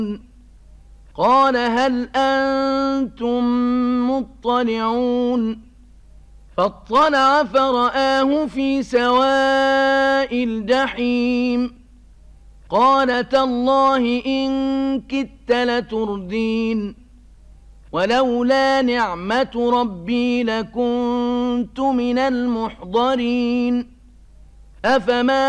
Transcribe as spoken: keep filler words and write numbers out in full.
قال هل أنتم مطلعون فاطلع فرآه في سواء الجحيم قال تالله إن كدت لتردين ولولا نعمة ربي لكنت من المحضرين أفما